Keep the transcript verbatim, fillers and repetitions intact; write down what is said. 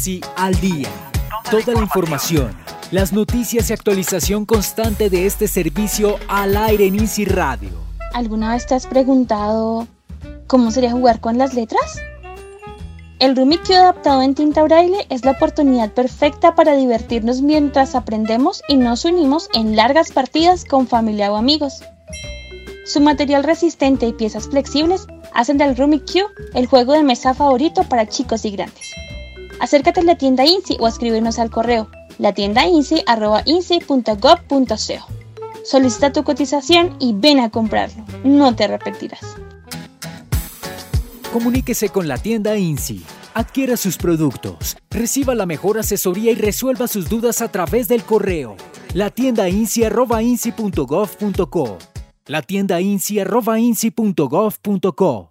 Sí, al día. Toda la información, las noticias y actualización constante de este servicio al aire en INSI Radio. ¿Alguna vez te has preguntado cómo sería jugar con las letras? El Rummikub adaptado en tinta braille es la oportunidad perfecta para divertirnos mientras aprendemos y nos unimos en largas partidas con familia o amigos. Su material resistente y piezas flexibles hacen del Rummikub el juego de mesa favorito para chicos y grandes. Acércate a la tienda INSI o escríbenos al correo latiendainsi arroba insi punto gob punto co. Solicita tu cotización y ven a comprarlo. No te arrepentirás. Comuníquese con la tienda INSI. Adquiera sus productos, reciba la mejor asesoría y resuelva sus dudas a través del correo latiendainsi arroba insi punto gob punto co. latiendainsi arroba insi punto gob punto co.